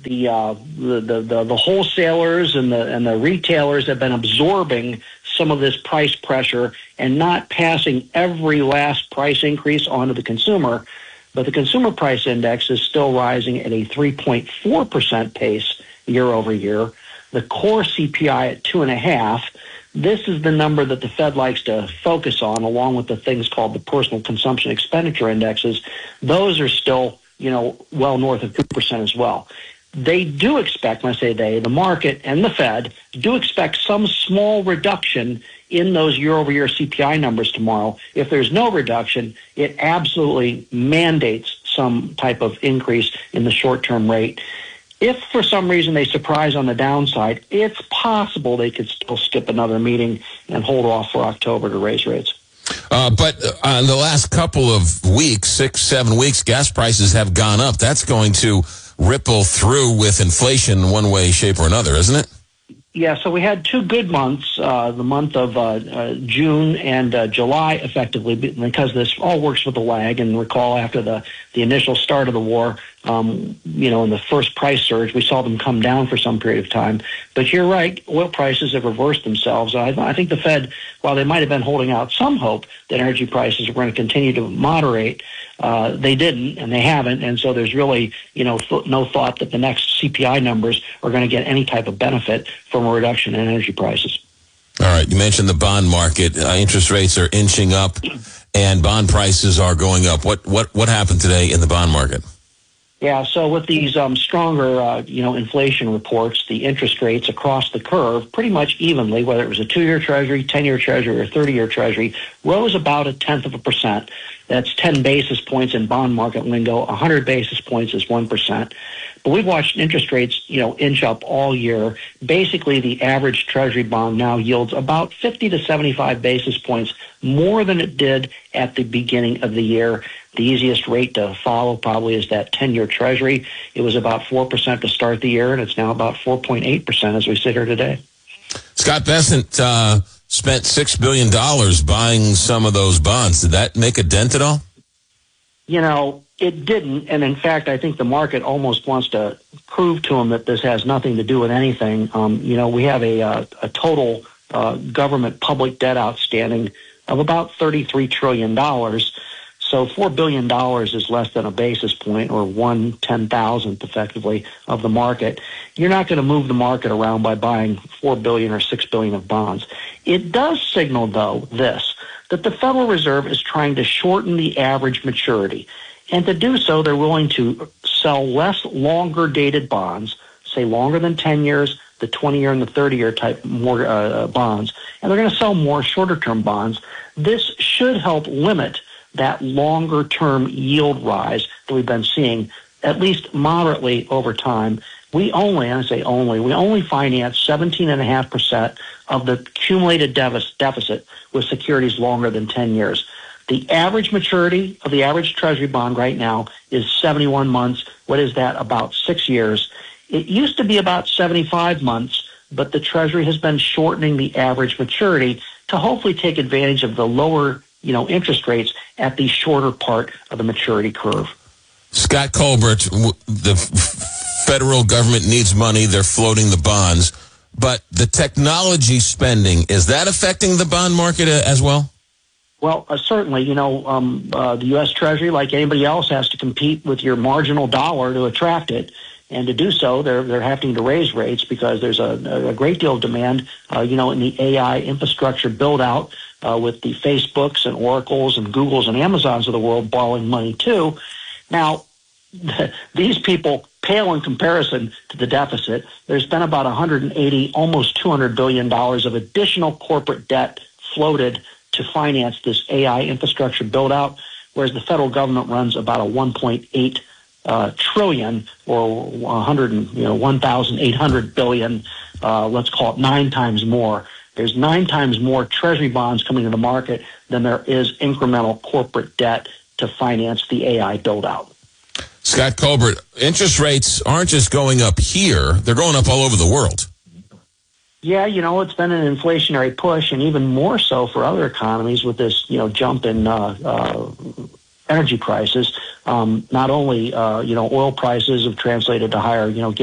the wholesalers and the retailers have been absorbing some of this price pressure and not passing every last price increase onto the consumer. But the consumer price index is still rising at a 3.4% pace year over year. The core CPI at 2.5%. This is the number that the Fed likes to focus on, along with the things called the personal consumption expenditure indexes. Those are still, well north of 2% as well. They do expect, when I say they, the market and the Fed do expect some small reduction in those year-over-year CPI numbers tomorrow. If there's no reduction, it absolutely mandates some type of increase in the short-term rate. If for some reason they surprise on the downside, it's possible they could still skip another meeting and hold off for October to raise rates. But in the last couple of weeks, 6-7 weeks, gas prices have gone up. That's going to ripple through with inflation one way, shape, or another, isn't it? Yeah, so we had 2 good months, the month of June and July, effectively, because this all works with a lag. And recall, after the initial start of the war, in the first price surge, we saw them come down for some period of time. But you're right, oil prices have reversed themselves. I think the Fed, while they might have been holding out some hope that energy prices are going to continue to moderate, they didn't, and they haven't. And so there's really, no thought that the next CPI numbers are going to get any type of benefit from a reduction in energy prices. All right. You mentioned the bond market. Interest rates are inching up, and bond prices are going up. What happened today in the bond market? Yeah, so with these stronger, inflation reports, the interest rates across the curve pretty much evenly, whether it was a 2-year Treasury, 10-year Treasury, or 30-year Treasury, rose about 0.1%. That's 10 basis points in bond market lingo. 100 basis points is 1%. But we've watched interest rates, inch up all year. Basically, the average Treasury bond now yields about 50 to 75 basis points more than it did at the beginning of the year. The easiest rate to follow probably is that 10-year Treasury. It was about 4% to start the year, and it's now about 4.8% as we sit here today. Scott Bessent spent $6 billion buying some of those bonds. Did that make a dent at all? It didn't, and in fact, I think the market almost wants to prove to him that this has nothing to do with anything. We have a total government public debt outstanding of about $33 trillion. So $4 billion is less than a basis point, or 1/10,000th effectively of the market. You're not going to move the market around by buying $4 billion or $6 billion of bonds. It does signal, though, that the Federal Reserve is trying to shorten the average maturity. And to do so, they're willing to sell less longer-dated bonds, say longer than 10 years, the 20-year and the 30-year type more bonds, and they're going to sell more shorter-term bonds. This should help limit that longer-term yield rise that we've been seeing, at least moderately over time. We only finance 17.5% of the accumulated deficit with securities longer than 10 years. The average maturity of the average Treasury bond right now is 71 months. What is that? About 6 years. It used to be about 75 months, but the Treasury has been shortening the average maturity to hopefully take advantage of the lower, interest rates at the shorter part of the maturity curve. Scott Colbert, the federal government needs money. They're floating the bonds. But the technology spending, is that affecting the bond market as well? Well, certainly, the U.S. Treasury, like anybody else, has to compete with your marginal dollar to attract it. And to do so, they're having to raise rates because there's a great deal of demand, in the AI infrastructure build-out with the Facebooks and Oracles and Googles and Amazons of the world borrowing money too. Now, these people pale in comparison to the deficit. There's been about 180, almost $200 billion of additional corporate debt floated to finance this AI infrastructure build-out, whereas the federal government runs about a 1.8 trillion, or 1,800 billion, let's call it 9 times more. There's 9 times more Treasury bonds coming to the market than there is incremental corporate debt to finance the AI build-out. Scott Colbert, interest rates aren't just going up here, they're going up all over the world. Yeah, it's been an inflationary push, and even more so for other economies with this, jump in energy prices. Not only, oil prices have translated to higher,